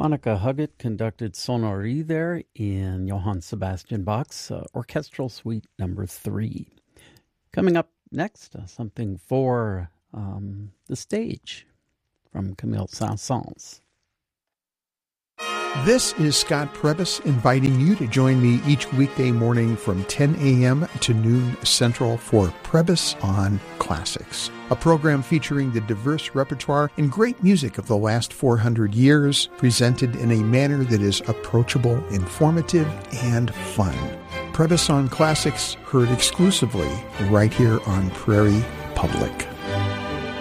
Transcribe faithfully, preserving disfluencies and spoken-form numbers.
Monica Huggett conducted Sonnerie there in Johann Sebastian Bach's uh, Orchestral Suite number three. Coming up next, uh, something for um, the stage from Camille Saint-Saëns. This is Scott Prebys inviting you to join me each weekday morning from ten a.m. to noon Central for Prebys on Classics, a program featuring the diverse repertoire and great music of the last four hundred years, presented in a manner that is approachable, informative, and fun. Prebys on Classics, heard exclusively right here on Prairie Public.